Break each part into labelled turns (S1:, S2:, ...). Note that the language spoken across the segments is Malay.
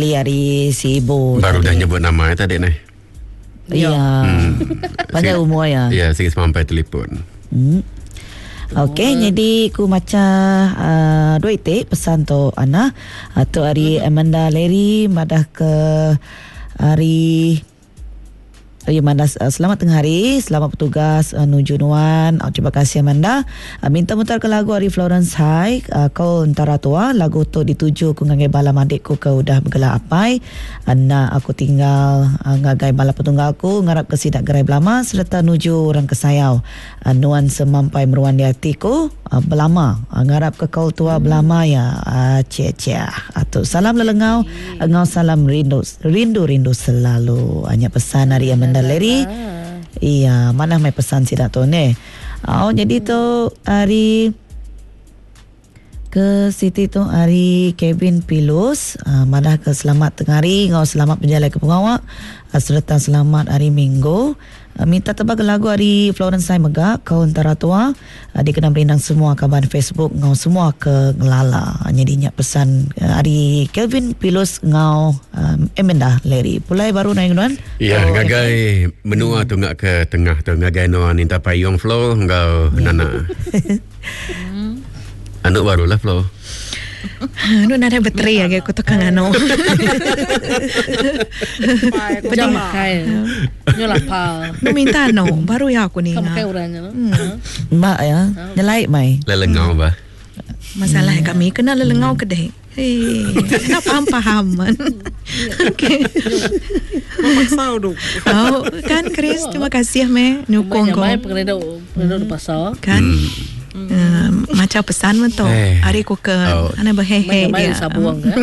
S1: Hari si Ibu
S2: Baru dah
S1: tadi.
S2: nyebut nama tadi ni.
S1: Ya. Panjang umur ya.
S2: Ya, sikit sampai telefon.
S1: Okey, jadi ku macam dua itik pesan tu Ana. Tu hari Amanda Larry madah ke hari Amanda, selamat tengah hari, selamat bertugas menuju Nuan. Terima kasih Amanda. Minta mutar ke lagu Ari Florence High, kau antara tua. Lagu tu dituju ku ngangai balam adikku kau udah bergelak apai. Anak aku tinggal ngagai bala petunggalku, ngarap ke sidak gerai belama serta nuju orang kesayau. Nuan semampai meruan di hatiku, belama ngarap ke kau tua belama ya. Cia-cia. Atau salam lelengau, engau salam rindu selalu. Hanya pesan hari Amanda Larry. Iya, mana mai pesan si Dato' ni. Jadi tu hari ke Siti tu hari Kevin Pilus, madah ke selamat tengah hari, ngau selamat berjalan ke pengawak, serta selamat hari Minggu. Minta tebak lagu hari Florence Sai Megak, kau antara tua. Dia kena berindang semua kabar Facebook, ngau semua ke ngelala. Jadi nyak pesan hari Kelvin Pilus ngau Amanda Larry. Pulai baru naik Nuan.
S2: Ya, ngagai menua tu ngak ke tengah tu ngagai Nuan ninta payung flow ngau nana. Anak barulah flow.
S1: Anu nada beteri ya aku tukang anu.
S3: Jam makai. Nyolah pa.
S1: Nu minta no baru ya aku ni.
S3: Kamu makai urangnya no.
S1: Mbak ya, nyelai mai.
S2: Lelengau bah.
S1: Masalah kami kena lelengau kedai. Nak paham-pahaman. Okey.
S4: Memaksa duk.
S1: Kan Chris, terima kasih me nyukong kau.
S3: Mai pengedo di pasar.
S1: Kan? Macam pesan mo to. Hari ko ke ana bahehe
S3: Mai
S1: dia.
S3: sabuang kan.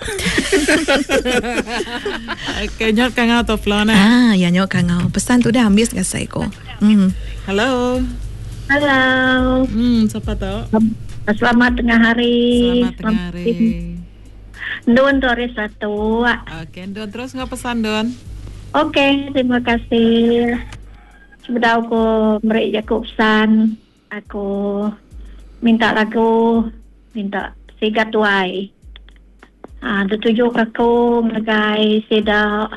S4: Kanyot ka nga to Flona.
S1: Ya nyok kangau. Pesan tu dah habis kasai ko.
S4: Hello.
S5: Halo.
S4: Siapa to?
S5: Selamat tengah hari.
S4: Selamat tengah hari.
S5: Don Torres satu.
S4: Oke, Don terus nggak pesan Don?
S5: Oke, terima kasih. Sudah aku beri aku pesan. Aku minta lagu, minta sigat tuai. Ditujuk aku ngagai sida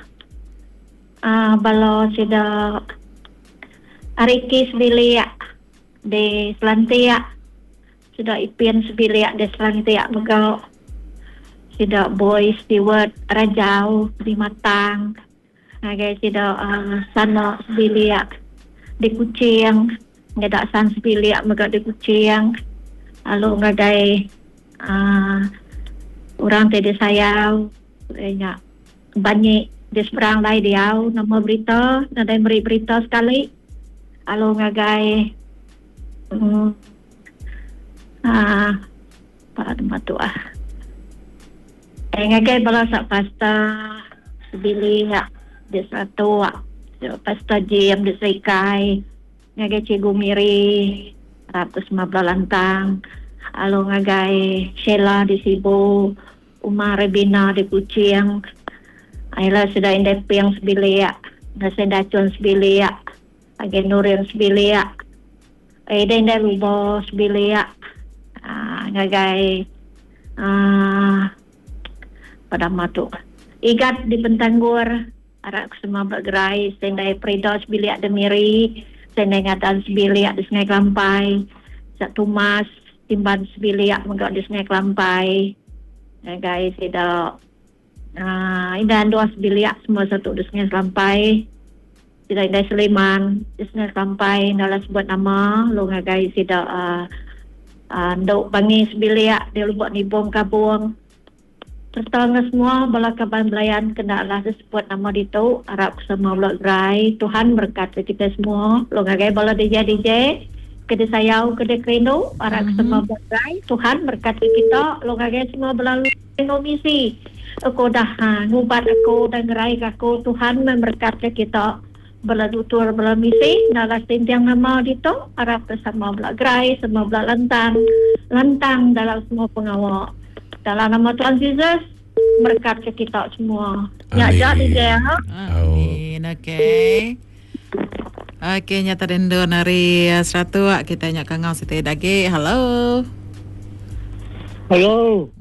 S5: balo sida Ariki Sebilia di Selantia. Sudah Ipian Sebilia di Selantia megau. Sida Boy Stewart Rajau di Matang. Ngagai sida Sana Sebilia di Kucing. Ngadak san sebilia megak di Kucing. Lalu ngagai orang tadi sayau banyak banyak di seberang lai diau nama berita nadai beri berita sekali. Lalu ngagai apa tempat tu ngagai balasak pasta sebilia di satu pasta jam di Serikai. Ngagai Cikgu Miri 115 lantang. Lalu ngagai Sheila di Sibu, Umar Rebina di Kucing. Ayla sudah indep yang sebilia, nasi dacun sebilia, lagi Nurin sebilia. Ada indep lubo sebilia. Ngagai pada matu. Igat di Pentanggur, arak semua bergerai, sendai Prida sebilia Demiri. Saya ngatan sebilia di Sungai Kelampai. Satu mas timban sebilia megak di Sungai Kelampai. Guys, ada indah dua sebilia semua satu di Sungai Kelampai. Tidak indah Sleman di Sungai Kelampai. Dalam sebut nama, lo guys ada ndok bangi sebilia di Lubuk Nibong Kabung. Serta semua bala kaban belayan kenalah disebut nama itu Arab sama blok gerai. Tuhan berkati kita semua. Lo ngagai bala DJ kede sayau kede kreno Arab sama blok gerai. Tuhan berkati kita. Lo ngagai semua bala kreno misi. Aku dah ngubat aku dan gerai aku. Tuhan memberkati kita. Bala tutur bala misi. Nalas tintiang nama itu Arab sama blok gerai. Sama blok lantang dalam semua pengawal. Dalam nama Tuhan Yesus, berkat ke kita semua. Ya, jadi dia.
S4: Amin, okey. Okey, nyata dendo nari 100 kita nyak kangau sete dagi. Hello.
S6: Hello.